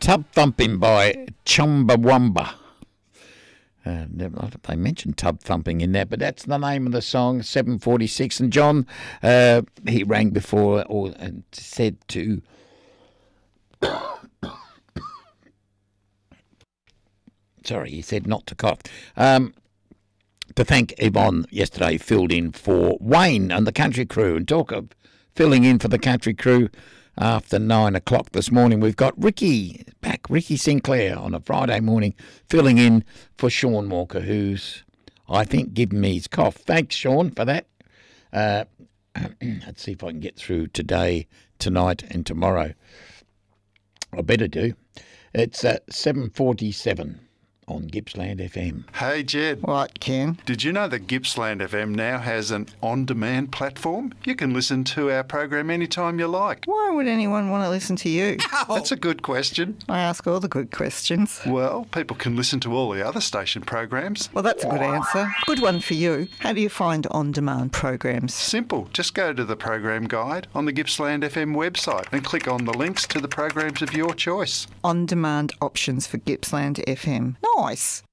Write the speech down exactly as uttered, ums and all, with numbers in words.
Tub Thumping by Chumbawamba. Uh, they mentioned tub thumping in there, but that's the name of the song, seven forty-six. And John, uh, he rang before or and said to... Sorry, he said not to cough. Um, to thank Yvonne yesterday, filled in for Wayne and the Country Crew. And talk of filling in for the Country Crew after nine o'clock this morning, we've got Ricky back, Ricky Sinclair, on a Friday morning, filling in for Sean Walker, who's, I think, given me his cough. Thanks, Sean, for that. Uh, let's see if I can get through today, tonight and tomorrow. I better do. It's at seven forty-seven. On Gippsland F M. Hey, Jed. What, Ken? Did you know that Gippsland F M now has an on-demand platform? You can listen to our program anytime you like. Why would anyone want to listen to you? That's a good question. I ask all the good questions. Well, people can listen to all the other station programs. Well, that's a good answer. Good one for you. How do you find on-demand programs? Simple. Just go to the program guide on the Gippsland F M website and click on the links to the programs of your choice. On-demand options for Gippsland F M. Nice.